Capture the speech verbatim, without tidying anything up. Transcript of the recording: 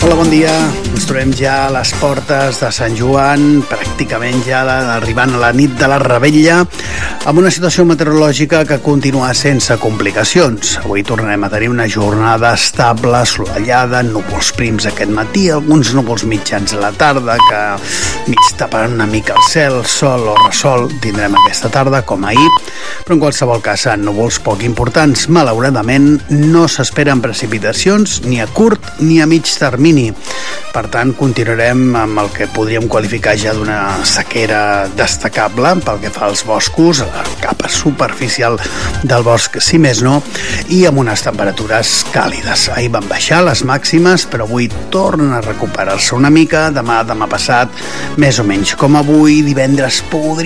Hola, bon dia. Ens trobem ja a les portes de Sant Joan, pràcticament ja arribant a la nit de la Revetlla, amb una situació meteorològica que continua sense complicacions. Avui tornarem a tenir una jornada estable, assolellada, núvols prims aquest matí, alguns núvols mitjans a la tarda que mig taparan una mica el cel, sol o ressol tindrem aquesta tarda, com ahir, però en qualsevol cas seran núvols poc importants. Malauradament, no s'esperen precipitacions ni a curt ni a mig termini. Per tant, continuarem amb el que podríem qualificar ja d'una sequera destacable pel que fa als boscos, a la capa superficial del bosc, si més no, i amb unes temperatures càlides. Ahir van baixar les màximes, però avui tornen a recuperar-se una mica. Demà, demà passat, més o menys com avui, divendres podria